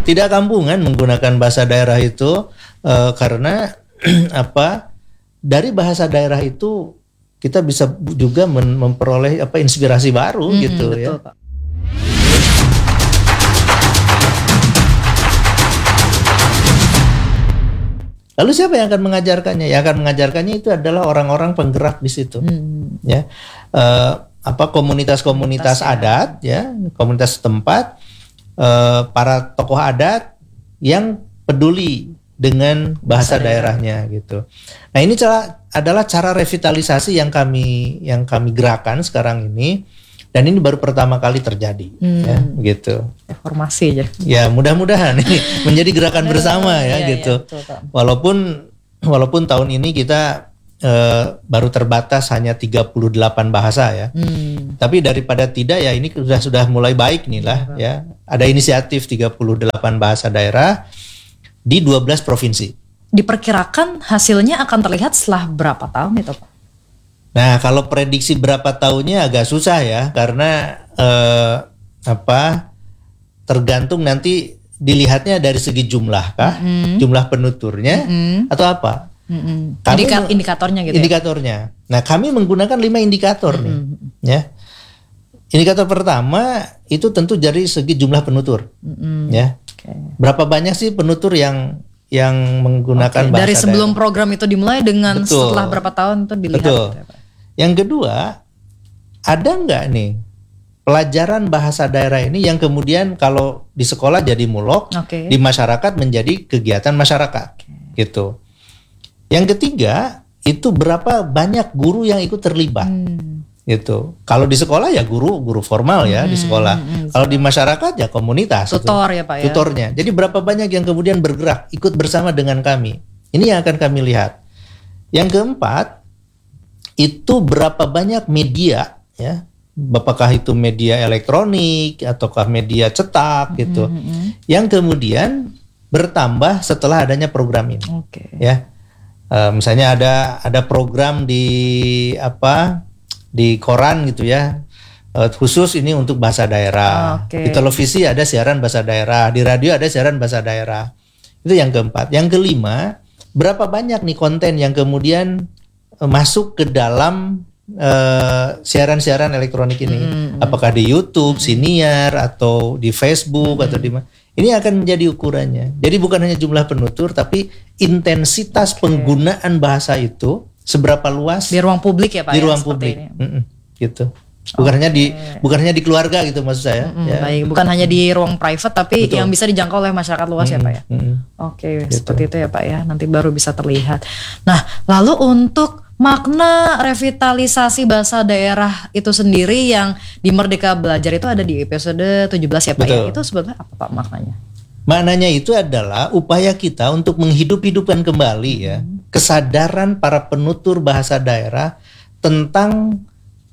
tidak kampungan menggunakan bahasa daerah itu karena dari bahasa daerah itu kita bisa juga memperoleh inspirasi baru gitu betul, ya. Pak. Lalu siapa yang akan mengajarkannya? Yang akan mengajarkannya itu adalah orang-orang penggerak di situ, ya. Komunitas-komunitas adat, ya, komunitas setempat, para tokoh adat yang peduli dengan bahasa daerahnya gitu. Nah, ini adalah cara revitalisasi yang kami gerakan sekarang ini. Dan ini baru pertama kali terjadi, ya, gitu. Reformasi aja. Ya, mudah-mudahan ini menjadi gerakan bersama ya, gitu. Ya, betul, walaupun tahun ini kita baru terbatas hanya 38 bahasa ya. Tapi daripada tidak ya ini sudah mulai baik nih lah ya. Ada inisiatif 38 bahasa daerah di 12 provinsi. Diperkirakan hasilnya akan terlihat setelah berapa tahun itu, Pak? Nah, kalau prediksi berapa tahunnya agak susah ya, karena tergantung nanti dilihatnya dari segi jumlah kah, jumlah penuturnya atau apa? Indikatornya gitu. Indikatornya. Nah, kami menggunakan 5 indikator nih, ya. Indikator pertama itu tentu dari segi jumlah penutur, ya. Berapa banyak sih penutur yang menggunakan bahasa dari sebelum daerah? Program itu dimulai dengan setelah berapa tahun itu dilihat. Betul. Gitu ya, Pak? Yang kedua, ada nggak nih pelajaran bahasa daerah ini yang kemudian kalau di sekolah jadi mulok, di masyarakat menjadi kegiatan masyarakat, gitu. Yang ketiga, itu berapa banyak guru yang ikut terlibat, gitu. Kalau di sekolah ya guru formal ya di sekolah. Kalau di masyarakat ya komunitas. Tutor ya Pak ya. Tutornya. Jadi berapa banyak yang kemudian bergerak ikut bersama dengan kami. Ini yang akan kami lihat. Yang keempat, itu berapa banyak media ya, apakah itu media elektronik ataukah media cetak gitu, yang kemudian bertambah setelah adanya program ini. Ya, misalnya ada program di koran gitu ya, khusus ini untuk bahasa daerah. Di televisi ada siaran bahasa daerah, di radio ada siaran bahasa daerah. Itu yang keempat. Yang kelima, berapa banyak nih konten yang kemudian masuk ke dalam siaran-siaran elektronik ini, apakah di YouTube, Siniar atau di Facebook atau di mana? Ini akan menjadi ukurannya. Jadi bukan hanya jumlah penutur, tapi intensitas penggunaan bahasa itu seberapa luas di ruang publik ya Pak. Di ruang publik, gitu. Bukan hanya di keluarga gitu maksud saya. Ya. Baik, bukan hanya di ruang private, tapi yang bisa dijangkau oleh masyarakat luas ya Pak ya. Gitu. Seperti itu ya Pak ya. Nanti baru bisa terlihat. Nah, lalu untuk makna revitalisasi bahasa daerah itu sendiri yang di Merdeka Belajar itu ada di episode 17 ya Pak ya. Itu sebetulnya apa Pak maknanya? Maknanya itu adalah upaya kita untuk menghidup-hidupkan kembali ya kesadaran para penutur bahasa daerah tentang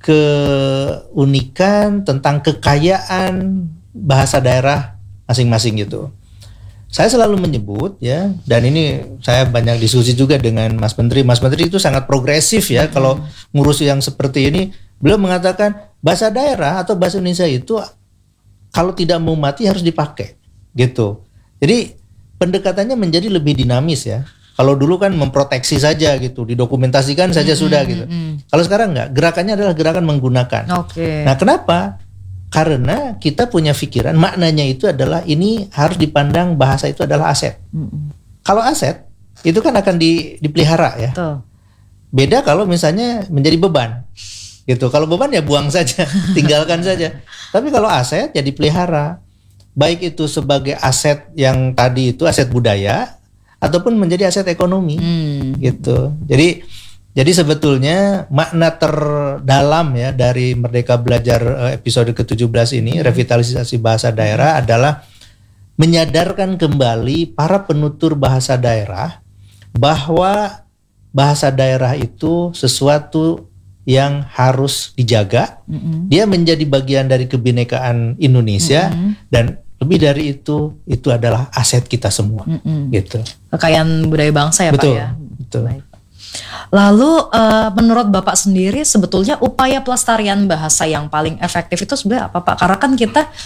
keunikan, tentang kekayaan bahasa daerah masing-masing gitu. Saya selalu menyebut ya, dan ini saya banyak diskusi juga dengan Mas Menteri. Mas Menteri itu sangat progresif ya kalau ngurus yang seperti ini. Beliau mengatakan bahasa daerah atau bahasa Indonesia itu kalau tidak mau mati harus dipakai gitu. Jadi pendekatannya menjadi lebih dinamis ya. Kalau dulu kan memproteksi saja gitu, didokumentasikan saja sudah gitu. Kalau sekarang enggak, gerakannya adalah gerakan menggunakan. Nah, kenapa? Karena kita punya pikiran maknanya itu adalah ini harus dipandang bahasa itu adalah aset. Kalau aset itu kan akan dipelihara ya. Beda kalau misalnya menjadi beban gitu. Kalau beban ya buang saja, tinggalkan saja. Tapi kalau aset ya dipelihara. Baik itu sebagai aset yang tadi itu aset budaya ataupun menjadi aset ekonomi gitu. Jadi sebetulnya makna terdalam ya dari Merdeka Belajar episode ke-17 ini, revitalisasi bahasa daerah adalah menyadarkan kembali para penutur bahasa daerah bahwa bahasa daerah itu sesuatu yang harus dijaga. Dia menjadi bagian dari kebinekaan Indonesia dan lebih dari itu adalah aset kita semua gitu. Kekayaan budaya bangsa ya betul, Pak ya. Betul. Baik. Lalu menurut Bapak sendiri sebetulnya upaya pelestarian bahasa yang paling efektif itu sebenarnya apa Pak? Karena kan kita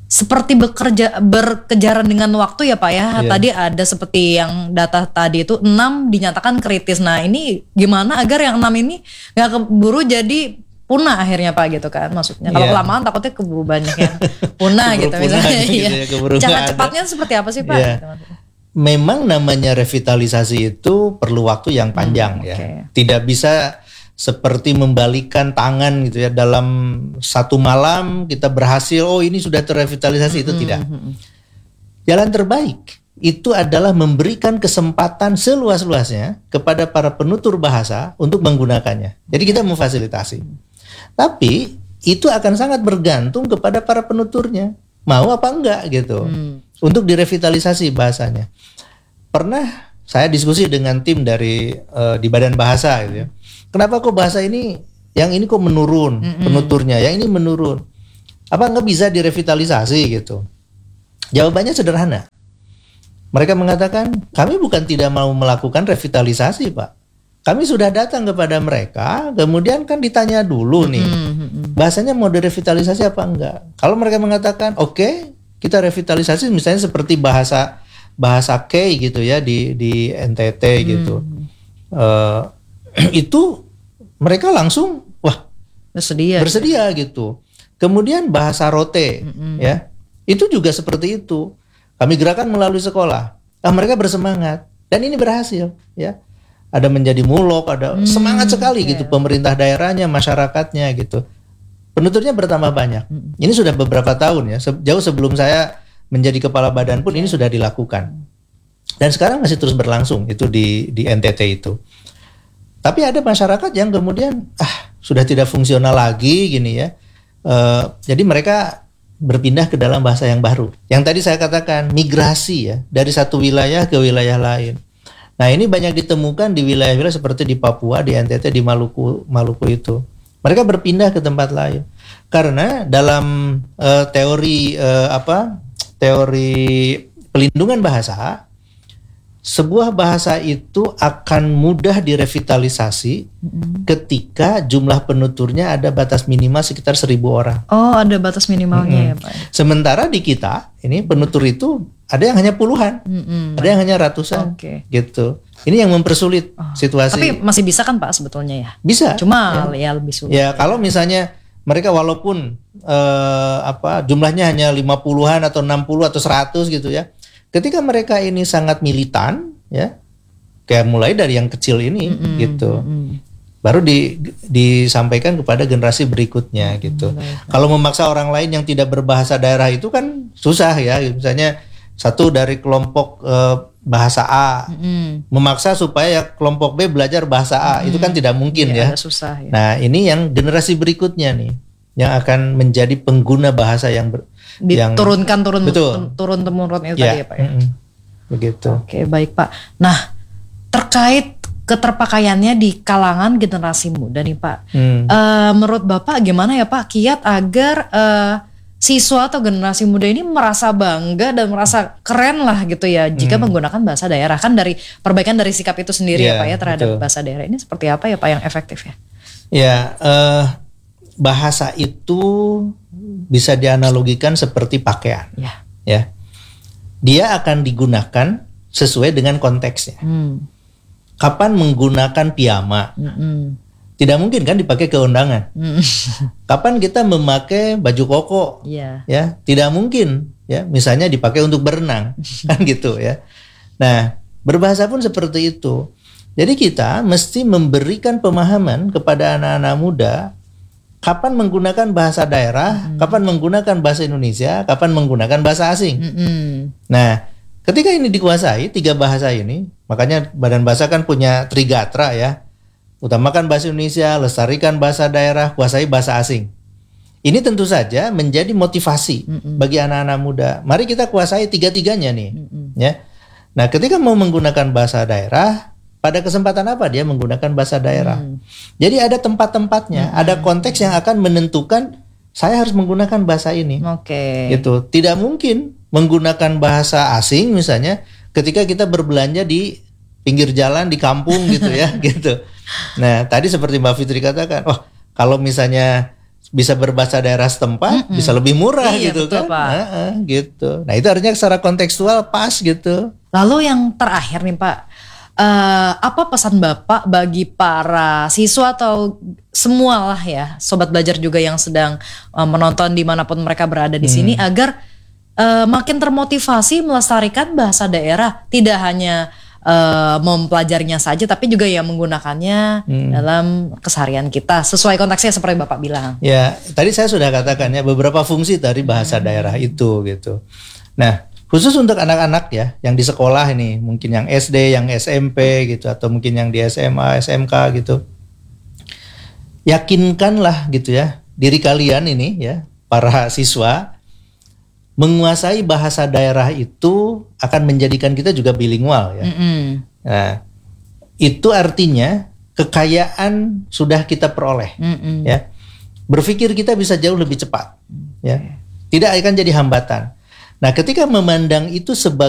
seperti berkejaran dengan waktu ya Pak ya. Iya. Tadi ada seperti yang data tadi itu 6 dinyatakan kritis. Nah ini gimana agar yang 6 ini gak keburu jadi punah akhirnya Pak gitu kan maksudnya. Kalau Iya. kelamaan takutnya keburu banyak yang punah gitu Keburu punah misalnya. gitu Iya. ya, keburu Cara nggak ada. cepatnya seperti apa sih Pak? Iya. Gitu, maksudnya. Memang namanya revitalisasi itu perlu waktu yang panjang ya. oke. Tidak bisa seperti membalikan tangan gitu ya, dalam satu malam kita berhasil, oh ini sudah terrevitalisasi, itu tidak. Jalan terbaik itu adalah memberikan kesempatan seluas-luasnya kepada para penutur bahasa untuk menggunakannya. Jadi kita memfasilitasi. Tapi itu akan sangat bergantung kepada para penuturnya, mau apa enggak gitu. Untuk direvitalisasi bahasanya. Pernah saya diskusi dengan tim dari di Badan Bahasa gitu ya. Kenapa kok bahasa ini, yang ini kok menurun penuturnya, yang ini menurun. Apa nggak bisa direvitalisasi gitu? Jawabannya sederhana. Mereka mengatakan, kami bukan tidak mau melakukan revitalisasi Pak. Kami sudah datang kepada mereka, kemudian kan ditanya dulu nih, bahasanya mau direvitalisasi apa enggak. Kalau mereka mengatakan, oke, kita revitalisasi misalnya seperti bahasa K gitu ya di NTT gitu. Itu mereka langsung bersedia gitu. Kemudian bahasa rote ya, itu juga seperti itu. Kami gerakan melalui sekolah. Mereka bersemangat dan ini berhasil ya. Ada menjadi mulok, ada semangat sekali gitu pemerintah daerahnya, masyarakatnya gitu. Penuturnya bertambah banyak. Ini sudah beberapa tahun ya. Jauh sebelum saya menjadi kepala badan pun ini sudah dilakukan. Dan sekarang masih terus berlangsung itu di NTT itu. Tapi ada masyarakat yang kemudian sudah tidak fungsional lagi gini ya. Jadi mereka berpindah ke dalam bahasa yang baru. Yang tadi saya katakan migrasi ya dari satu wilayah ke wilayah lain. Nah ini banyak ditemukan di wilayah-wilayah seperti di Papua, di NTT, di Maluku itu. Mereka berpindah ke tempat lain karena dalam teori pelindungan bahasa. Sebuah bahasa itu akan mudah direvitalisasi ketika jumlah penuturnya ada batas minimal sekitar 1.000 orang. Oh, ada batas minimalnya ya Pak. Sementara di kita ini penutur itu ada yang hanya puluhan, ada yang hanya ratusan, gitu. Ini yang mempersulit situasi. Tapi masih bisa kan Pak sebetulnya ya? Bisa. Cuma ya lebih sulit. Ya kalau misalnya mereka walaupun jumlahnya hanya 50-an atau 60 atau 100 gitu ya. Ketika mereka ini sangat militan ya, kayak mulai dari yang kecil ini gitu, baru disampaikan kepada generasi berikutnya gitu. Kalau memaksa orang lain yang tidak berbahasa daerah itu kan susah ya. Misalnya satu dari kelompok bahasa A memaksa supaya kelompok B belajar bahasa A, itu kan tidak mungkin ya. Susah, ya. Nah ini yang generasi berikutnya nih yang akan menjadi pengguna bahasa yang diturunkan turun temurun itu tadi ya Pak ya. Begitu. Oke, baik Pak. Nah, terkait keterpakaiannya di kalangan generasi muda nih Pak. Menurut Bapak gimana ya Pak kiat agar siswa atau generasi muda ini merasa bangga dan merasa keren lah gitu ya jika menggunakan bahasa daerah, kan dari perbaikan dari sikap itu sendiri ya Pak ya terhadap bahasa daerah ini seperti apa ya Pak yang efektif ya? Ya, bahasa itu bisa dianalogikan seperti pakaian. Ya. Dia akan digunakan sesuai dengan konteksnya. Kapan menggunakan piyama? Tidak mungkin kan dipakai ke undangan. Kapan kita memakai baju koko? Ya, tidak mungkin ya. Misalnya dipakai untuk berenang kan gitu ya. Nah, berbahasa pun seperti itu. Jadi kita mesti memberikan pemahaman kepada anak-anak muda kapan menggunakan bahasa daerah, kapan menggunakan bahasa Indonesia, kapan menggunakan bahasa asing. Nah, ketika ini dikuasai 3 bahasa ini, makanya Badan Bahasa kan punya Trigatra ya. Utamakan bahasa Indonesia, lestarikan bahasa daerah, kuasai bahasa asing. Ini tentu saja menjadi motivasi bagi anak-anak muda. Mari kita kuasai 3-tiganya nih, ya. Nah, ketika mau menggunakan bahasa daerah, pada kesempatan apa dia menggunakan bahasa daerah? Jadi ada tempat-tempatnya, ada konteks yang akan menentukan saya harus menggunakan bahasa ini. Gitu. Tidak mungkin menggunakan bahasa asing misalnya ketika kita berbelanja di pinggir jalan di kampung gitu ya, gitu. Nah, tadi seperti Mbak Fitri katakan, kalau misalnya bisa berbahasa daerah setempat, bisa lebih murah Iya, gitu betul, kan. Pak. Gitu. Nah itu artinya secara kontekstual pas gitu. Lalu yang terakhir nih Pak, apa pesan Bapak bagi para siswa atau semua lah ya, sobat belajar juga yang sedang menonton dimanapun mereka berada di sini agar makin termotivasi melestarikan bahasa daerah, tidak hanya mempelajarinya saja tapi juga ya menggunakannya dalam keseharian kita sesuai konteksnya seperti Bapak bilang. Ya, tadi saya sudah katakan ya beberapa fungsi dari bahasa daerah itu gitu. Nah, khusus untuk anak-anak ya yang di sekolah ini, mungkin yang SD, yang SMP gitu atau mungkin yang di SMA, SMK gitu. Yakinkanlah gitu ya diri kalian ini ya, para siswa menguasai bahasa daerah itu akan menjadikan kita juga bilingual ya. Nah, itu artinya kekayaan sudah kita peroleh ya. Berpikir kita bisa jauh lebih cepat ya. Tidak akan jadi hambatan. Nah, ketika memandang itu sebagai